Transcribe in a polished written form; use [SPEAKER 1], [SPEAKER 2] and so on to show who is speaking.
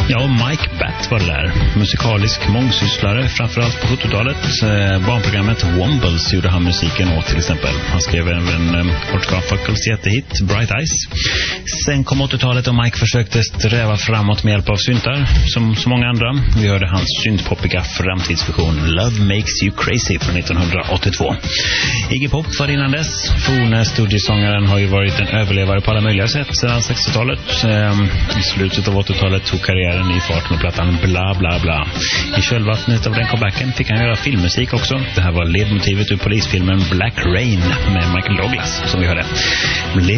[SPEAKER 1] Ja, Mike Batt var det där. Musikalisk mångsysslare, framförallt på 70-talet. Barnprogrammet Wombles gjorde han musiken åt till exempel. Han skrev även Art Garfunkels jättehit Bright Eyes. Sen kom 80-talet och Mike försökte sträva framåt med hjälp av syntar, som så många andra. Vi hörde hans syntpoppiga framtidsversion Love Makes You Crazy från 1982. Iggy Pop var innan dess. Forne studiesångaren har ju varit en överlevare på alla möjliga sätt sedan 60-talet. I slutet av 80-talet tog karriären i fart med plattan Bla Bla Bla. I kölvattnet av den comebacken fick han göra filmmusik också. Det här var ledmotivet ur polisfilmen Black Rain med Michael Douglas som vi hörde.